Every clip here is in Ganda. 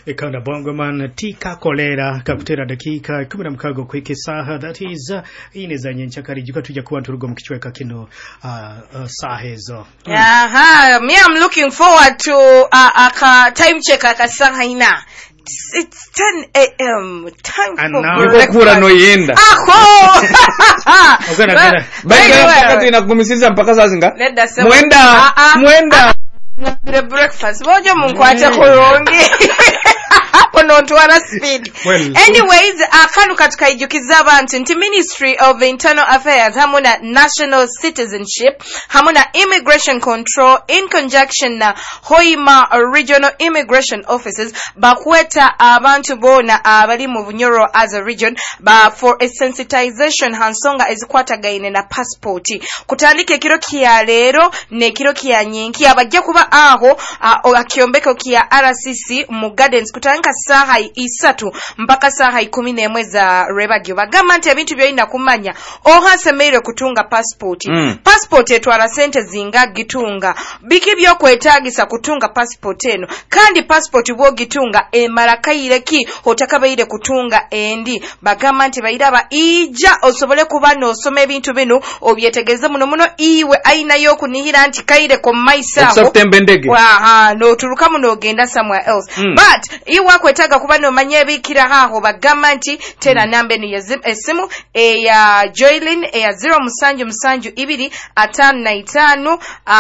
Ekanda bongoman tika kolera kakutera dakika 16 kwike saha that is ineza nyenchakari juka tujja kuba nturugo mu kichweka kino sahezo. Me I'm looking forward to a time check akasaha ina. It's 10 a.m. time And for now breakfast. No yenda. Wakati inakumisiza mpaka saa zinga. Mwenda. The breakfast. Moja munkwate korongi. Onotwala speed. Anyways, akanu katika ijukiza abantu nti Ministry of Internal Affairs hamuna National Citizenship hamuna Immigration Control in conjunction na Hoima Regional Immigration Offices bakweta abantu bona abali mu Bunyoro as a region ba for a sensitization hansonga ezikwatagaine na passport kutandika ekiro kya lero ne ekiro kya nyenki abajja kuba aho akiombeko kya RCC mu Gardens kutandika saha isatu mpaka saha 11 za rebagyo bagamba nti ebintu byolina kumanya ohasemeire kutunga passport passport etwala sente zinga gitunga biki byokwetagisa kutunga passport eno kandi passport bwo gitunga emara kayireki otakabaire kutunga endi bagamba nti bayiraba ija osobole kuba no osoma ebintu bino obyetegeze muno iwe aina yokunihira nti kayire ko maisaho no turuka muno ogenda somewhere else but iwa kwetaga kuba no manye ebikira haho bagamba nti tena nambe ni esimu eya Joylin eya 0772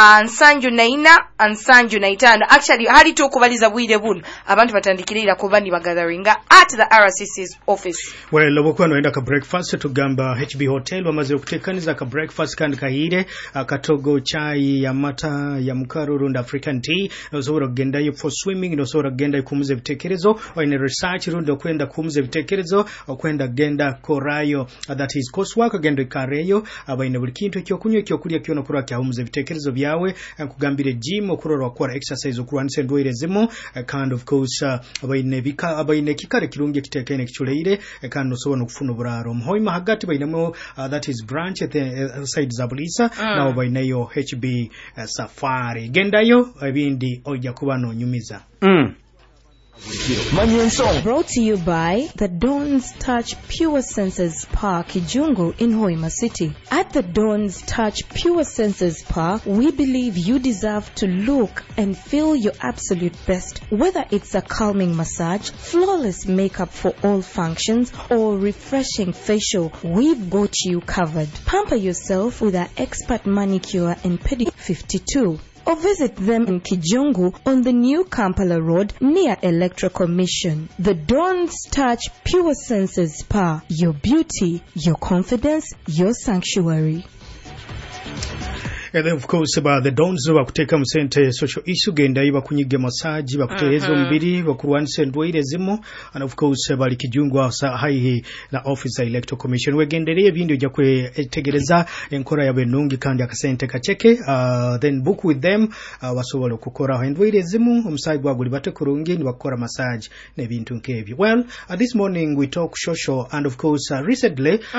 555 actually hali to kubaliza bwire buno abantu batandikirira kuba ni bagatheringa at the RCC's office. Well lobokwa no enda ka breakfast tugamba HB Hotel bamaze okutekaniza ka breakfast kandi kahire akatogo chai ya mata ya mukaro runda African tea no genda yo for swimming no genda kumuze bitekerezo in research rundo kwenda kumuze bitekerezo okwenda genda korayo that is coursework genda kareyo abaine buli kintu cyo kunywa cyo kulya cyo no kurwa kya humuze bitekerezo byawe kugambire gym okurora kwora exercise okurwanise ndwerezemo kind of course abaine kikare kirungi kitekene kichuleire kandi no sobona kufuna buraro mhoima hagati bainemo that is branch at the side zabulisa na obaineyo HB Safari gendayo ebindi ojja kuba no nyumiza. Brought to you by the Dawn's Touch Pure Senses Spa Kijungu in Hoima City. At the Dawn's Touch Pure Senses Spa, we believe you deserve to look and feel your absolute best. Whether it's a calming massage, flawless makeup for all functions, or refreshing facial, we've got you covered. Pamper yourself with our expert manicure and pedicure 52. Or visit them in Kijungu on the new Kampala Road near Electrical Mission. The Dawn's Touch Pure Senses Spa. Your beauty, your confidence, your sanctuary. And then of course about the Dons bakuteka musente social issue genda iba kunyige massage bakuterezo mbiri bakurwanise ndweirezimo and of course bali Kijungwa haihi na officer electoral commission wegendereye bindi ojja kwetegereza enkora ya benungi kandi akasente kacheke then book with them wasobola kukora ndweirezimo omusayi gwaguli batekurungi ni bakora massage ne bintu nkebyo. Well this morning we talk social and of course recently